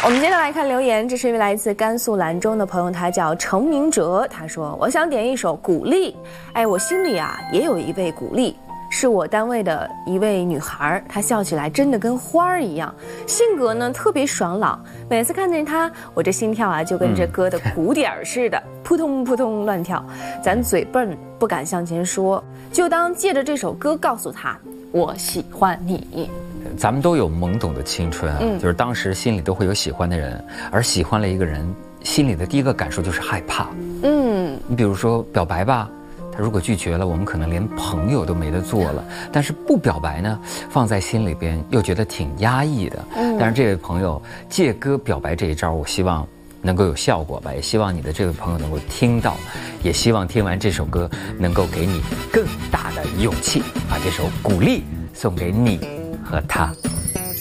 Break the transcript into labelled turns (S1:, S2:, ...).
S1: 我们接着来看留言，这是一位来自甘肃兰州的朋友，他叫程明哲，他说：“我想点一首《鼓励》，哎，我心里啊也有一位鼓励。”是我单位的一位女孩，她笑起来真的跟花儿一样，性格呢特别爽朗。每次看见她，我这心跳啊就跟这歌的鼓点似的，扑通扑通乱跳。咱嘴笨不敢向前说，就当借着这首歌告诉她，我喜欢你。
S2: 咱们都有懵懂的青春啊，就是当时心里都会有喜欢的人，而喜欢了一个人，心里的第一个感受就是害怕。你比如说表白吧。他如果拒绝了，我们可能连朋友都没得做了。但是不表白呢，放在心里边又觉得挺压抑的。但是这位朋友借歌表白这一招，我希望能够有效果吧，也希望你的这位朋友能够听到，也希望听完这首歌能够给你更大的勇气，把这首鼓励送给你和他。